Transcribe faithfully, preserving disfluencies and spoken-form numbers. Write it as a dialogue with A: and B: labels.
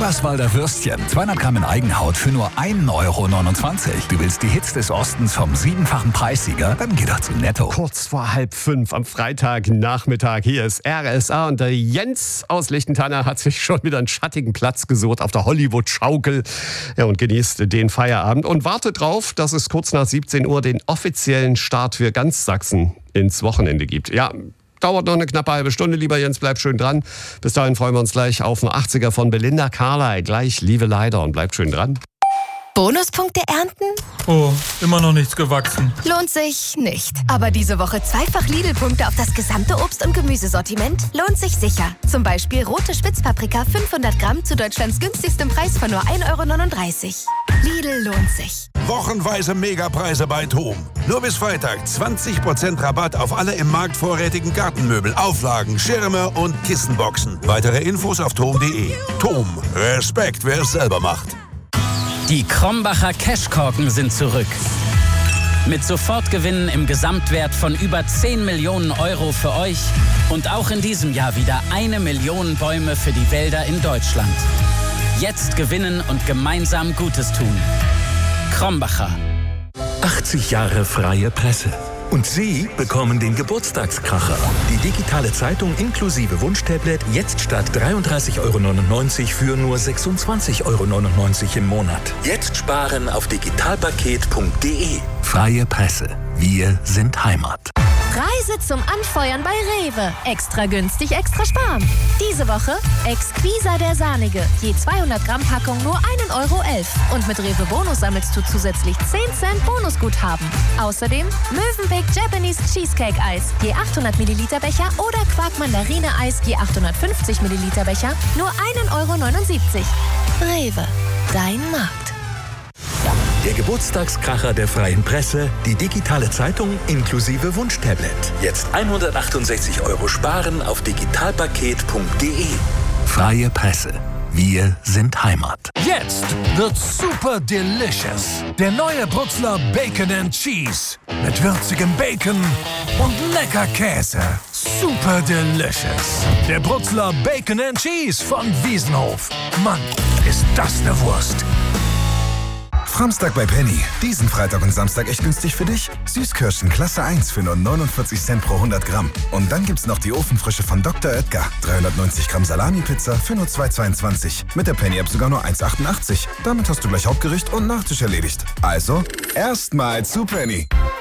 A: Eberswalder Würstchen. zweihundert Gramm in Eigenhaut für nur ein Euro neunundzwanzig. Du willst die Hits des Ostens vom siebenfachen Preissieger? Dann geh doch zu Netto.
B: Kurz vor halb fünf am Freitagnachmittag. Hier ist R S A und der Jens aus Lichtentanner hat sich schon wieder einen schattigen Platz gesucht auf der Hollywood-Schaukel, ja, und genießt den Feierabend und wartet drauf, dass es kurz nach siebzehn Uhr den offiziellen Start für ganz Sachsen ins Wochenende gibt. Ja, dauert noch eine knappe halbe Stunde, lieber Jens, bleib schön dran. Bis dahin freuen wir uns gleich auf einen achtziger von Belinda Carlisle. Gleich Liebe Leider und bleibt schön dran.
C: Bonuspunkte ernten?
D: Oh, immer noch nichts gewachsen.
C: Lohnt sich nicht. Aber diese Woche zweifach Lidl-Punkte auf das gesamte Obst- und Gemüsesortiment lohnt sich sicher. Zum Beispiel rote Spitzpaprika fünfhundert Gramm zu Deutschlands günstigstem Preis von nur ein Euro neununddreißig. Lidl lohnt sich.
E: Wochenweise Megapreise bei Thom. Nur bis Freitag zwanzig Prozent Rabatt auf alle im Markt vorrätigen Gartenmöbel, Auflagen, Schirme und Kissenboxen. Weitere Infos auf thom punkt de. Thom. Respekt, wer es selber macht.
F: Die Krombacher Cashkorken sind zurück. Mit Sofortgewinnen im Gesamtwert von über zehn Millionen Euro für euch und auch in diesem Jahr wieder eine Million Bäume für die Wälder in Deutschland. Jetzt gewinnen und gemeinsam Gutes tun. Krombacher.
G: achtzig Jahre freie Presse. Und Sie bekommen den Geburtstagskracher. Die digitale Zeitung inklusive Wunschtablet jetzt statt dreiunddreißig Euro neunundneunzig für nur sechsundzwanzig Euro neunundneunzig im Monat. Jetzt sparen auf digitalpaket punkt de. Freie Presse. Wir sind Heimat.
H: Preise zum Anfeuern bei Rewe. Extra günstig, extra sparen. Diese Woche Exquisa der Sahnige. Je zweihundert Gramm Packung nur ein Euro elf. Und mit Rewe Bonus sammelst du zusätzlich zehn Cent Bonusguthaben. Außerdem Mövenpick Japanese Cheesecake Eis. Je achthundert Milliliter Becher oder Quark Mandarine Eis. Je achthundertfünfzig Milliliter Becher. Nur ein Euro neunundsiebzig. Rewe. Dein Markt.
G: Der Geburtstagskracher der freien Presse, die digitale Zeitung inklusive Wunschtablet. Jetzt hundertachtundsechzig Euro sparen auf digitalpaket punkt de. Freie Presse. Wir sind Heimat.
A: Jetzt wird super delicious. Der neue Brutzler Bacon and Cheese. Mit würzigem Bacon und lecker Käse. Super delicious. Der Brutzler Bacon and Cheese von Wiesenhof. Mann, ist das eine Wurst.
I: Samstag bei Penny. Diesen Freitag und Samstag echt günstig für dich. Süßkirschen Klasse eins für nur neunundvierzig Cent pro hundert Gramm. Und dann gibt's noch die Ofenfrische von Doktor Oetker. dreihundertneunzig Gramm Salami-Pizza für nur zwei Euro zweiundzwanzig. Mit der Penny-App sogar nur eins Euro achtundachtzig. Damit hast du gleich Hauptgericht und Nachtisch erledigt. Also, erstmal zu Penny.